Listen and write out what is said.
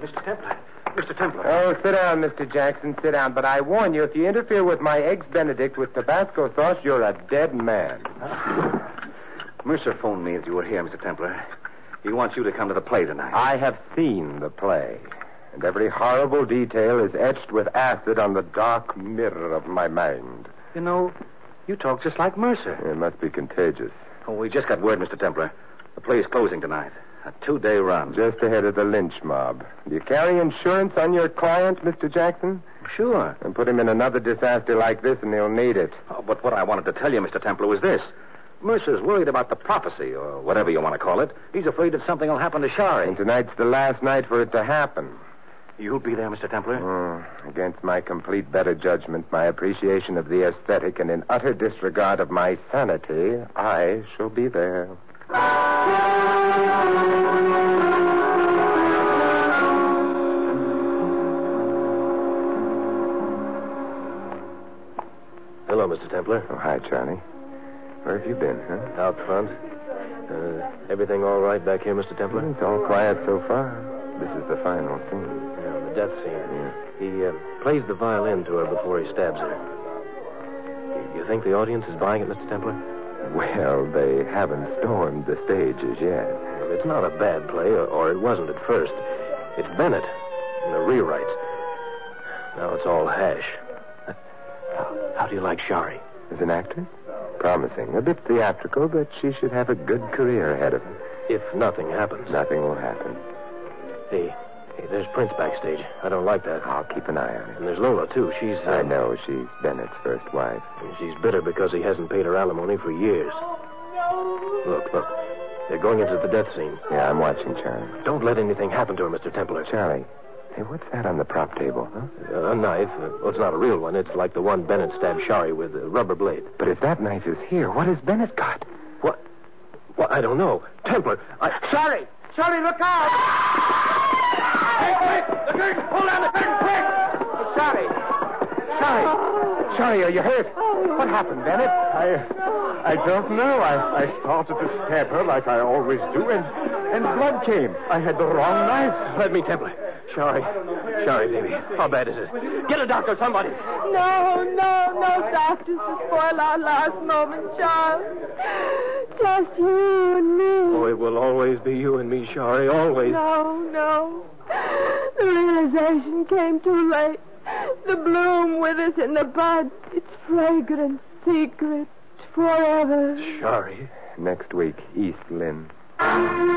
Mr. Templar. Mr. Templar. Oh, sit down, Mr. Jackson, sit down. But I warn you, if you interfere with my Eggs Benedict with Tabasco sauce, you're a dead man. Mercer phoned me as you were here, Mr. Templar. He wants you to come to the play tonight. I have seen the play, and every horrible detail is etched with acid on the dark mirror of my mind. You know, you talk just like Mercer. It must be contagious. Oh, we just got word, Mr. Templar. The play is closing tonight. A 2-day run. Just ahead of the lynch mob. Do you carry insurance on your client, Mr. Jackson? Sure. And put him in another disaster like this, and he'll need it. Oh, but what I wanted to tell you, Mr. Templar, was this. Mercer's worried about the prophecy, or whatever you want to call it. He's afraid that something will happen to Shari. And tonight's the last night for it to happen. You'll be there, Mr. Templar? Against my complete better judgment, my appreciation of the aesthetic, and in utter disregard of my sanity, I shall be there. Hello, Mr. Templar. Oh, hi, Charlie. Where have you been, huh? Out front. Everything all right back here, Mr. Templar? It's all quiet so far. This is the final scene. Yeah, the death scene. Yeah. He plays the violin to her before he stabs her. You think the audience is buying it, Mr. Templar? Well, they haven't stormed the stage as yet. Well, it's not a bad play, or it wasn't at first. It's Bennett in a rewrite. Now it's all hash. How do you like Shari? As an actress? Promising. A bit theatrical, but she should have a good career ahead of her. If nothing happens. Nothing will happen. Hey, there's Prince backstage. I don't like that. I'll keep an eye on her. And there's Lola, too. She's... I know. She's Bennett's first wife. And she's bitter because he hasn't paid her alimony for years. Look. They're going into the death scene. Yeah, I'm watching, Charlie. Don't let anything happen to her, Mr. Templar. Charlie, hey, what's that on the prop table, huh? A knife. Well, it's not a real one. It's like the one Bennett stabbed Shari with, a rubber blade. But if that knife is here, what has Bennett got? What? I don't know. Templar, Shari! Shari, look out! Hey, quick! The curtain! Pull down the curtain, quick! Shari! Shari, are you hurt? What happened, Bennett? I don't know. I started to stab her like I always do, and blood came. I had the wrong knife. Let me, Templar. Shari, baby. How bad is it? Get a doctor, somebody. No doctors to spoil our last moment, Charles. Just you and me. Oh, it will always be you and me, Shari, always. No. The realization came too late. The bloom withers in the bud. Its fragrant secret forever. Shari. Next week, East Lynn.